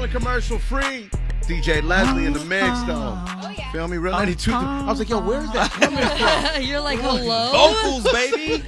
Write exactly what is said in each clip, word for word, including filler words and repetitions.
dollar commercial free. D J Leslie in the mix, though. Oh, yeah. Feel me? Real ninety-two. I was like, yo, where's that coming from? You're like, hello? Vocals, baby.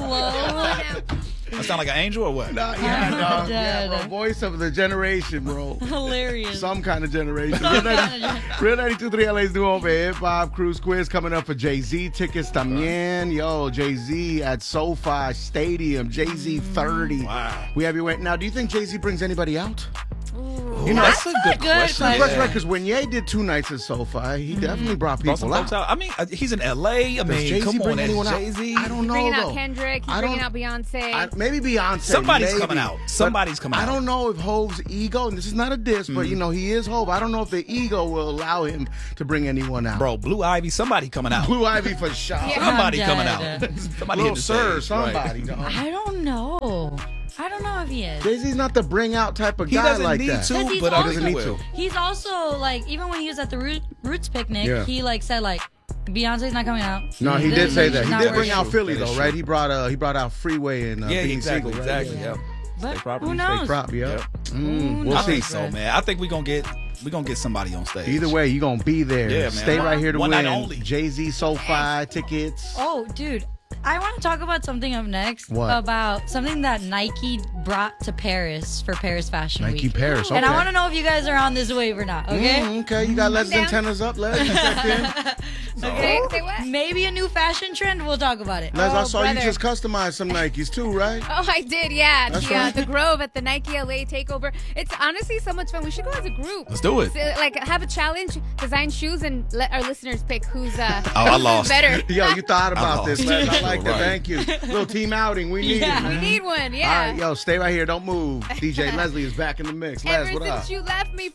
Hello? I sound like an angel or what? Nah, yeah, I'm dog. dead. Yeah, bro. Voice of the generation, bro. Hilarious. Some kind of generation. Real ninety-two point three L A's new over hip hop cruise quiz coming up for Jay-Z tickets también. Yo, Jay-Z at SoFi Stadium. Jay-Z thirty. Wow. We have you waiting. Now, do you think Jay-Z brings anybody out? You know, that's, That's a a good, good question. question. That's right, because when Ye did two nights at SoFi, he definitely brought Brought people some folks out. out. I mean, uh, he's in L A. I Does mean, Jay-Z come bring on, anyone that's out? Jay-Z. I don't know, Bringing though. out Kendrick. He's I bringing don't- out Beyonce. I, maybe Beyonce. Somebody's maybe. coming out. But Somebody's coming I out. don't know if Hove's ego, and this is not a diss, but you know, he is Hove. I don't know if the ego will allow him to bring anyone out. Bro, Blue Ivy, somebody coming out. Blue Ivy for sure. Yeah. Somebody I'm coming dead. out. Somebody Little hit the sir, stage, right. somebody. dog. I don't know. I don't know if he is. Jay-Z's not the bring out type of He guy doesn't like need that. to, Because he's but I also- think Doesn't he need will. to. He's also, like, even when he was at the Root, Roots picnic, Yeah. he, like, said, like, Beyonce's not coming out. No, he This did is say that. He not did worth bring it. out Philly That is though, true. right? He brought uh he brought out Freeway and uh, Yeah, Beanie exactly, Sigel, right? exactly. Yeah. Yeah. But State property. who knows? Fake prop, yeah. Yep. Mm, Who we'll I knows? see. think so, man. I think we're gonna get we're gonna get somebody on stage. Either way, you gonna be there. Yeah, man. Stay right here to One win. night only. Jay-Z SoFi tickets. Oh, dude. I want to talk about something up next. What? About something that Nike brought to Paris for Paris Fashion Nike Week. Paris. And I okay. want to know if you guys are on this wave or not, okay? Mm, okay, you got Les' down. antennas up, Les. You checked in? Say, say what? Maybe a new fashion trend. We'll talk about it. Les, I Oh, saw you brother. just customize some Nikes too, right? Oh, I did, yeah. That's the, uh, right. the Grove at the Nike L A takeover. It's honestly so much fun. We should go as a group. Let's do it. So, like, have a challenge, design shoes, and let our listeners pick who's uh Oh, I who's lost. better. Yo, you thought about lost. this, Les. I like that. Right. Thank you. Little team outing. We need Yeah. it, We man. need one, All yeah. right, yo, stay right here. Don't move. D J Leslie is back in the mix. Les, Ever what since up? you left me